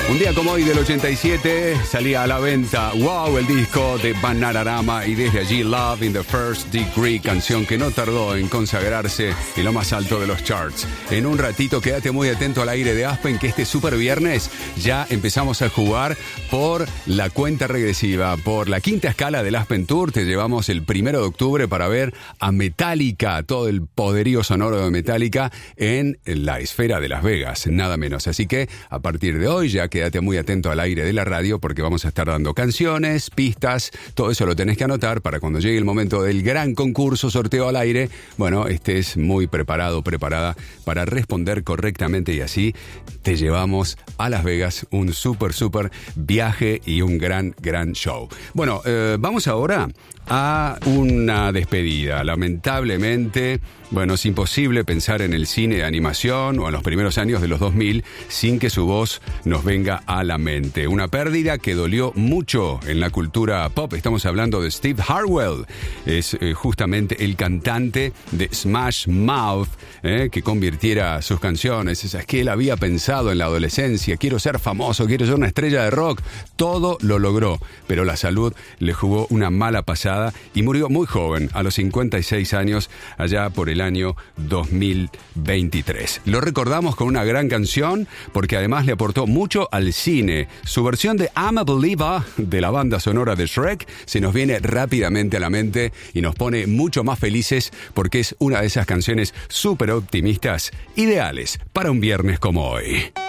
Un día como hoy del 87 salía a la venta Wow, el disco de Bananarama, y desde allí Love in the First Degree, canción que no tardó en consagrarse en lo más alto de los charts. En un ratito quédate muy atento al aire de Aspen, que este super viernes ya empezamos a jugar por la cuenta regresiva, por la quinta escala del Aspen Tour. Te llevamos el 1 de octubre para ver a Metallica, todo el poderío sonoro de Metallica en la esfera de Las Vegas, nada menos. Así que a partir de hoy ya quédate muy atento al aire de la radio, porque vamos a estar dando canciones, pistas, todo eso lo tenés que anotar para cuando llegue el momento del gran concurso, sorteo al aire, bueno, estés muy preparado, preparada para responder correctamente, y así te llevamos a Las Vegas, un súper viaje y un gran show. Bueno, vamos ahora a una despedida. Lamentablemente, bueno, es imposible pensar en el cine de animación o en los primeros años de los 2000 sin que su voz nos venga a la mente. Una pérdida que dolió mucho en la cultura pop. Estamos hablando de Steve Harwell. Es justamente el cantante de Smash Mouth, que convirtiera sus canciones. Es que él había pensado en la adolescencia: quiero ser famoso, quiero ser una estrella de rock. Todo lo logró, pero la salud le jugó una mala pasada y murió muy joven, a los 56 años, allá por el año 2023. Lo recordamos con una gran canción porque además le aportó mucho al cine. Su versión de I'm a Believer, de la banda sonora de Shrek, se nos viene rápidamente a la mente y nos pone mucho más felices porque es una de esas canciones súper optimistas, ideales para un viernes como hoy.